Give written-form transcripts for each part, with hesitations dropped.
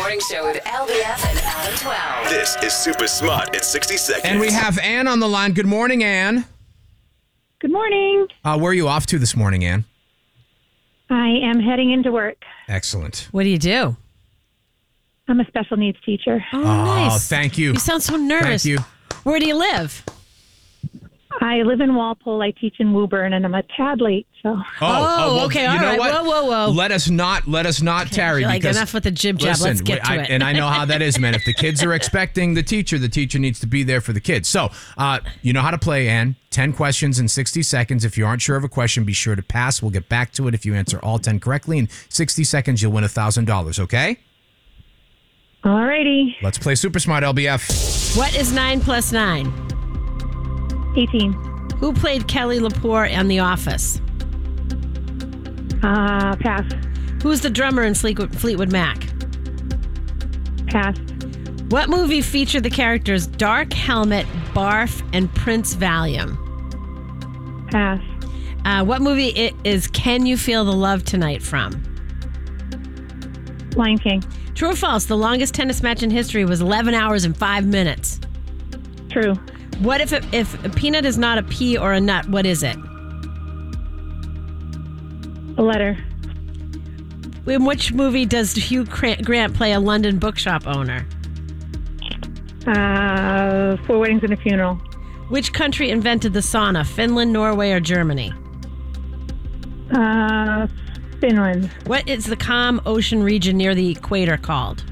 Morning Show with LBF and Adam 12. This is Super Smart in 60 seconds. And we have Ann on the line. Good morning, Ann. Good morning. Where are you off to this morning, Ann? I am heading into work. Excellent. What do you do? I'm a special needs teacher. Oh, nice. Thank you. You sound so nervous. Thank you. Where do you live? I live in Walpole. I teach in Woburn, and I'm a tad late. So. Well, okay. You All know right. what? Whoa. Let us not tarry. You're like, because, enough with the jib jab. listen, Let's get to it. And I know how that is, man. If the kids are expecting the teacher needs to be there for the kids. So, you know how to play, Ann. 10 questions in 60 seconds. If you aren't sure of a question, be sure to pass. We'll get back to it if you answer all 10 correctly. In 60 seconds, you'll win $1,000, okay? All righty. Let's play Super Smart, LBF. What is 9 plus 9? 18. Who played Kelly Lepore on The Office? Pass. Who's the drummer in Fleetwood Mac? Pass. What movie featured the characters Dark Helmet, Barf, and Prince Valium? Pass. What movie is Can You Feel the Love Tonight from? Lion King. True or false? The longest tennis match in history was 11 hours and 5 minutes. True. What if a peanut is not a pea or a nut? What is it? A letter. In which movie does Hugh Grant play a London bookshop owner? 4 Weddings and a Funeral. Which country invented the sauna? Finland, Norway, or Germany? Finland. What is the calm ocean region near the equator called?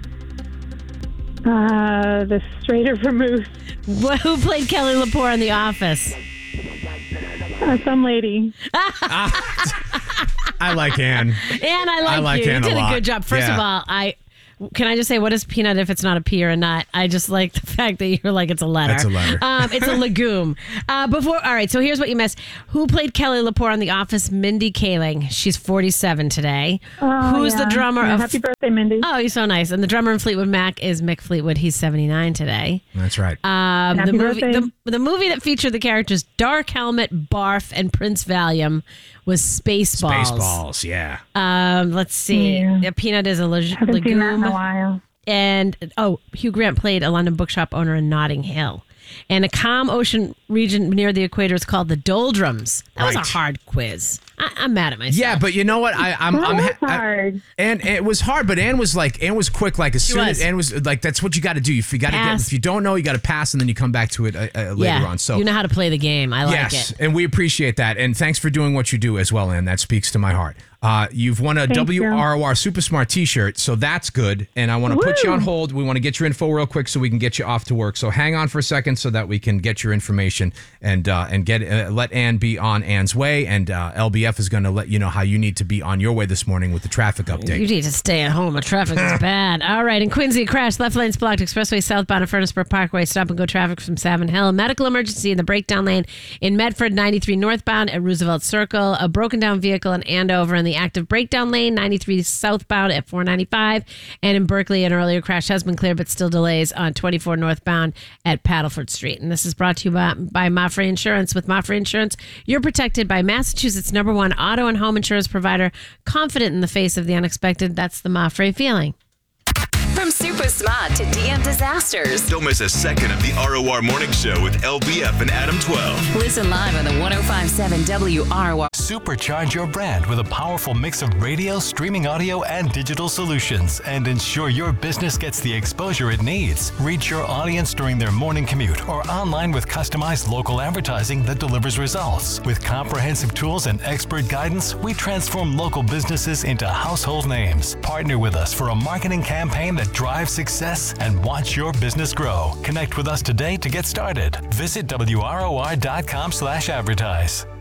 The Strait of Vermouth. Who played Kelly Lepore on The Office? Some lady. I like Ann. Ann, I like you. Ann You did a a lot. good job. First Yeah. of all, can I just say, what is peanut if it's not a pea or a nut? I just like the fact that you're like, it's a letter. It's a letter. It's a legume. All right, so here's what you missed. Who played Kelly Lepore on The Office? Mindy Kaling. She's 47 today. Who's the drummer of... Happy birthday, Mindy. Oh, you're so nice. And the drummer in Fleetwood Mac is Mick Fleetwood. He's 79 today. That's right. Happy birthday. The movie that featured the characters Dark Helmet, Barf, and Prince Valium was Spaceballs. Spaceballs, yeah. Let's see. Yeah. A peanut is a Haven't seen that in a legume. while. And, Hugh Grant played a London bookshop owner in Notting Hill. And a calm ocean region near the equator is called the Doldrums. That was Right. a hard quiz. I'm mad at myself. Yeah, but you know what? I'm hard. And it was hard, but Ann was quick. Like as soon as was. Ann was like, that's what you got to do. You got to get. Pass. If you don't know, you got to pass, and then you come back to it later on. So you know how to play the game. I like yes, it. and we appreciate that. And thanks for doing what you do as well, Ann. That speaks to my heart. You've won a Thank you. WROR Super Smart T-shirt, so that's good. And I want to put you on hold. We want to get your info real quick so we can get you off to work. So hang on for a second so that we can get your information and get let Ann be on Ann's way. And LBF is going to let you know how you need to be on your way this morning with the traffic update. You need to stay at home. The traffic is bad. All right. In Quincy, crash. Left lane's blocked. Expressway southbound at Furnaceburg Parkway. Stop and go traffic from Savin Hill. Medical emergency in the breakdown lane in Medford. 93 northbound at Roosevelt Circle. A broken down vehicle in Andover in the active breakdown lane. 93 southbound at 495. And in Berkeley, an earlier crash has been cleared, but still delays on 24 northbound at Paddleford Street. And this is brought to you by Mafre Insurance. With Mafre Insurance, you're protected by Massachusetts' #1 auto and home insurance provider, confident in the face of the unexpected. That's the Mafre feeling. From Super Smart to DM disasters. Don't miss a second of the ROR Morning Show with LBF and Adam 12. Listen live on the 105.7 WROR. Supercharge your brand with a powerful mix of radio, streaming audio, and digital solutions, and ensure your business gets the exposure it needs. Reach your audience during their morning commute or online with customized local advertising that delivers results. With comprehensive tools and expert guidance, we transform local businesses into household names. Partner with us for a marketing campaign that drives success and watch your business grow. Connect with us today to get started. Visit WROR.com/advertise.